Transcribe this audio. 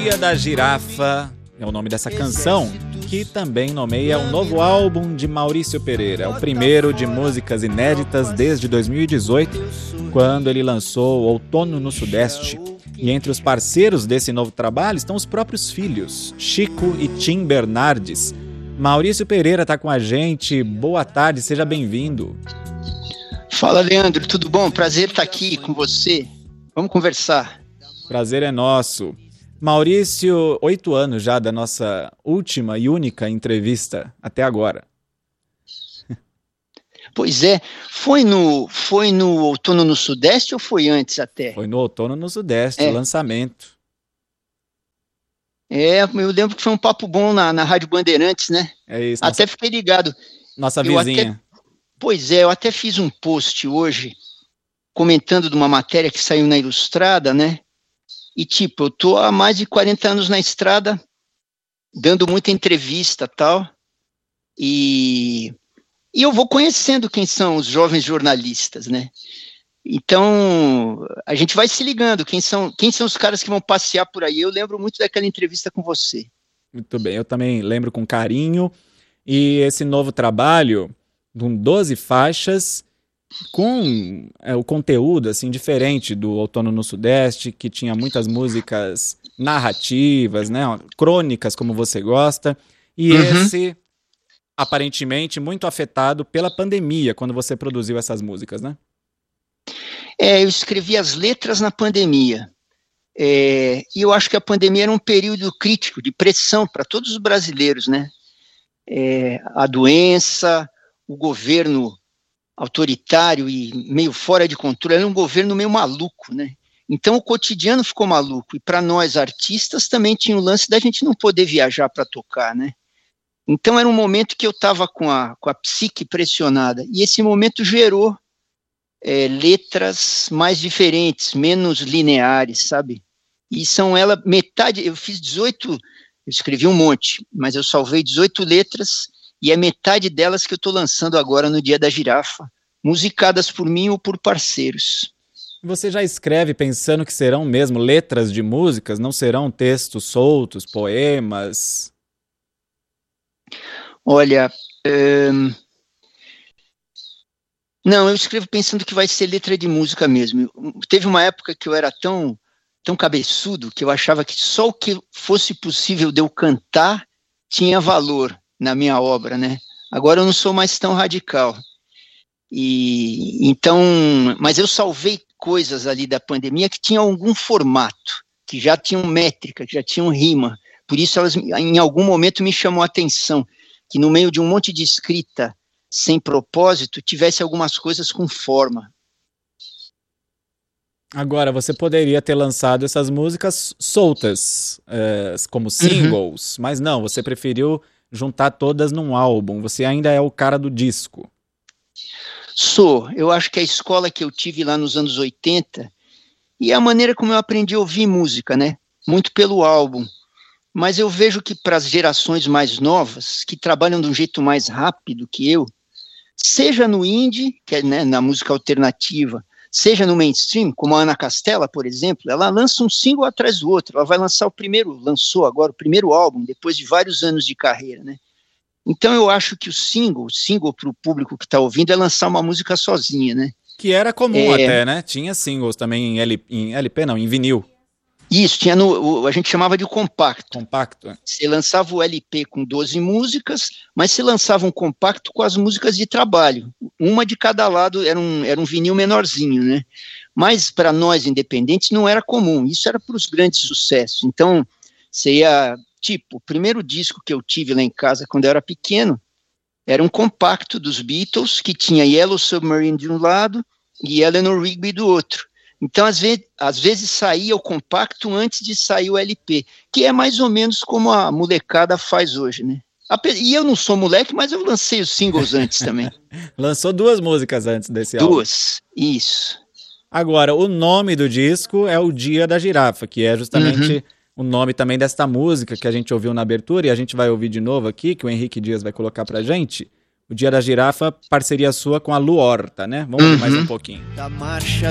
Dia da Girafa é o nome dessa canção, que também nomeia um novo álbum de Maurício Pereira. É o primeiro de músicas inéditas desde 2018, quando ele lançou Outono no Sudeste. E entre os parceiros desse novo trabalho estão os próprios filhos, Chico e Tim Bernardes. Maurício Pereira está com a gente. Boa tarde, seja bem-vindo. Fala, Leandro, tudo bom? Prazer estar aqui com você. Vamos conversar. Prazer é nosso. Maurício, 8 anos já da nossa última e única entrevista até agora. Pois é, foi no Outono no Sudeste ou foi antes até? Foi no Outono no Sudeste, o lançamento. Eu lembro que foi um papo bom na Rádio Bandeirantes, né? É isso. Até fiquei ligado. Nossa vizinha. Eu até fiz um post hoje comentando de uma matéria que saiu na Ilustrada, né? E eu tô há mais de 40 anos na estrada, dando muita entrevista e tal, e eu vou conhecendo quem são os jovens jornalistas, né? Então, a gente vai se ligando, quem são os caras que vão passear por aí. Eu lembro muito daquela entrevista com você. Muito bem, eu também lembro com carinho. E esse novo trabalho, com 12 faixas, com o conteúdo assim, diferente do Outono no Sudeste, que tinha muitas músicas narrativas, né, crônicas, como você gosta, e esse, aparentemente, muito afetado pela pandemia, quando você produziu essas músicas, né? Eu escrevi as letras na pandemia, e eu acho que a pandemia era um período crítico, de pressão para todos os brasileiros, né? A doença, o governo autoritário e meio fora de controle, era um governo meio maluco, né? Então o cotidiano ficou maluco, e para nós artistas também tinha o lance da gente não poder viajar para tocar, né? Então era um momento que eu estava com a psique pressionada, e esse momento gerou letras mais diferentes, menos lineares, sabe? E são metade, eu fiz 18, eu escrevi um monte, mas eu salvei 18 letras, e é metade delas que eu estou lançando agora no Dia da Girafa, musicadas por mim ou por parceiros. Você já escreve pensando que serão mesmo letras de músicas, não serão textos soltos, poemas? Olha, não, eu escrevo pensando que vai ser letra de música mesmo. Teve uma época que eu era tão cabeçudo que eu achava que só o que fosse possível de eu cantar tinha valor na minha obra, né? Agora eu não sou mais tão radical. Mas eu salvei coisas ali da pandemia que tinham algum formato, que já tinham métrica, que já tinham rima. Por isso elas, em algum momento, me chamou a atenção, que no meio de um monte de escrita sem propósito, tivesse algumas coisas com forma. Agora, você poderia ter lançado essas músicas soltas, como singles, mas não, você preferiu juntar todas num álbum. Você ainda é o cara do disco. Eu acho que a escola que eu tive lá nos anos 80, e a maneira como eu aprendi a ouvir música, né? Muito pelo álbum. Mas eu vejo que para as gerações mais novas, que trabalham de um jeito mais rápido que eu, seja no indie, que é, né, na música alternativa, seja no mainstream, como a Ana Castela, por exemplo, ela lança um single atrás do outro. Ela vai lançar lançou agora o primeiro álbum, depois de vários anos de carreira, né? Então eu acho que o single para o público que está ouvindo é lançar uma música sozinha, né? Que era comum até, né? Tinha singles também em LP, não, em vinil. Isso, tinha a gente chamava de compacto. Compacto. Você lançava o LP com 12 músicas, mas você lançava um compacto com as músicas de trabalho. Uma de cada lado, era um vinil menorzinho, né? Mas para nós independentes não era comum, isso era para os grandes sucessos. Então, você ia... o primeiro disco que eu tive lá em casa quando eu era pequeno era um compacto dos Beatles que tinha Yellow Submarine de um lado e Eleanor Rigby do outro. Então, às vezes saía o compacto antes de sair o LP, que é mais ou menos como a molecada faz hoje, né? E eu não sou moleque, mas eu lancei os singles antes também. Lançou 2 músicas antes desse álbum. 2, isso. Agora, o nome do disco é O Dia da Girafa, que é justamente... o nome também desta música que a gente ouviu na abertura, e a gente vai ouvir de novo aqui, que o Henrique Dias vai colocar pra gente. O Dia da Girafa, parceria sua com a Lu Horta, né? Vamos ouvir mais um pouquinho. Da marcha